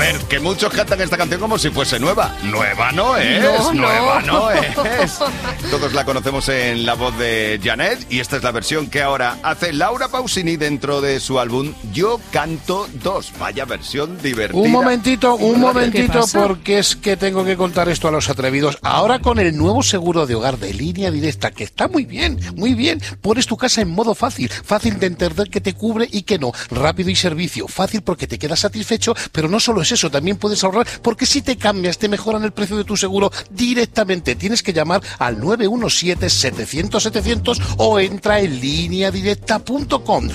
ver, que muchos cantan esta canción como si fuese nueva. Nueva no es, nueva no es. Todos la conocemos en la voz de Janet y esta es la versión que ahora hace Laura Pausini dentro de su álbum Yo Canto 2. Vaya versión divertida. Un momentito, porque es que tengo que contar esto a los atrevidos. Ahora con el nuevo seguro de hogar de Línea Directa, que está muy bien, pones tu casa en modo fácil de entender que te cubre y que no, rápido y servicio, fácil porque te quedas satisfecho, pero no solo es eso, también puedes ahorrar porque si te cambias te mejoran el precio de tu seguro directamente. Tienes que llamar al 917-700-700 o entra en lineadirecta.com,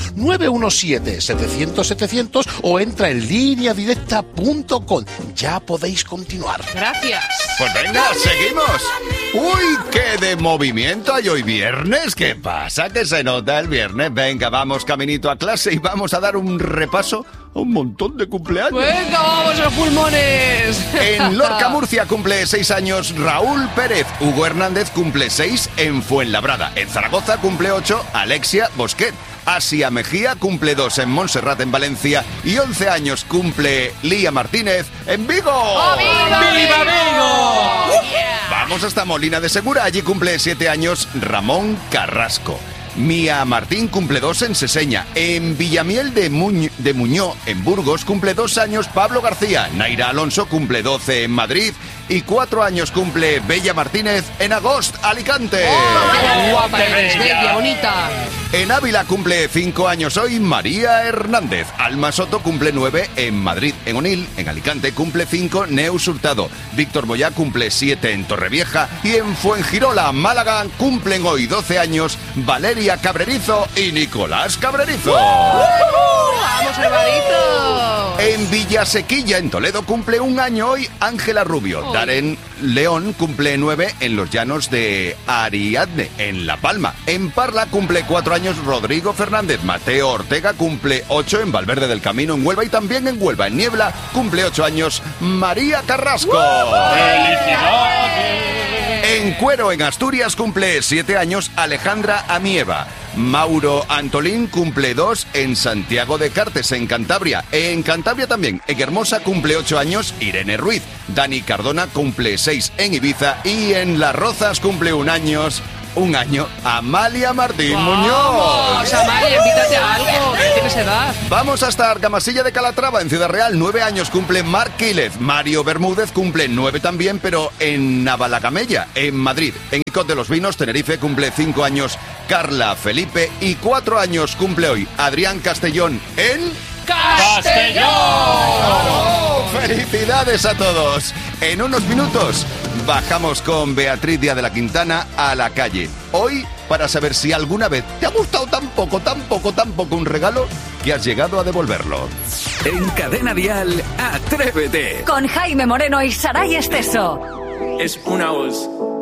917-700-700 o entra en lineadirecta.com. Ya podéis continuar. Gracias. Pues venga, seguimos. Uy, qué de movimiento hay hoy viernes. ¿Qué pasa? Que se nota el viernes. Venga, vamos caminito a clase y vamos a dar un repaso a un montón de cumpleaños. ¡Venga, vamos a los pulmones! En Lorca, Murcia, cumple 6 años Raúl Pérez. Hugo Hernández cumple 6 en Fuenlabrada. En Zaragoza cumple 8 Alexia Bosquet. Asia Mejía cumple 2 en Montserrat, en Valencia. Y 11 años cumple Lía Martínez en Vigo. ¡Oh, viva Vigo! Vamos hasta Molina de Segura. Allí cumple 7 años Ramón Carrasco. Mía Martín cumple 2 en Seseña. En Villamiel de Muñó, en Burgos, cumple 2 años Pablo García. Naira Alonso cumple 12 en Madrid. Y 4 años cumple Bella Martínez en Agost, Alicante. ¡Oh, qué guapa eres, bella, bonita! En Ávila cumple 5 años hoy María Hernández. Alma Soto cumple 9 en Madrid. En Onil, en Alicante, cumple 5 Neus Hurtado. Víctor Boyá cumple 7 en Torrevieja. Y en Fuengirola, Málaga, cumplen hoy 12 años Valeria Cabrerizo y Nicolás Cabrerizo. ¡Vamos, Alvarito! En Villasequilla, en Toledo, cumple 1 año hoy Ángela Rubio. Darén León cumple 9 en los llanos de Ariadne, en La Palma. En Parla cumple 4 años Rodrigo Fernández. Mateo Ortega cumple 8 en Valverde del Camino, en Huelva. Y también en Huelva, en Niebla, cumple 8 años María Carrasco. ¡Felicidades! En Cuero, en Asturias, cumple 7 años Alejandra Amieva. Mauro Antolín cumple 2 en Santiago de Cartes, en Cantabria. En Cantabria también, en Hermosa, cumple 8 años Irene Ruiz. Dani Cardona cumple 6 en Ibiza. Y en Las Rozas cumple 1 año Amalia Martín Muñoz. ¡Vamos, Amalia, invítate a algo! ¿Qué tienes edad? Vamos hasta Argamasilla de Calatrava, en Ciudad Real. 9 años cumple Marc Quílez. Mario Bermúdez cumple 9 también, pero en Navalagamella, en Madrid. En Icod de los Vinos, Tenerife, cumple 5 años Carla Felipe. Y 4 años cumple hoy Adrián Castellón en ¡Castellón! ¡Oh! ¡Felicidades a todos! En unos minutos bajamos con Beatriz Díaz de la Quintana a la calle. Hoy, para saber si alguna vez te ha gustado tan poco un regalo que has llegado a devolverlo. En Cadena Dial, Atrévete. Con Jaime Moreno y Saray Esteso. Es una voz.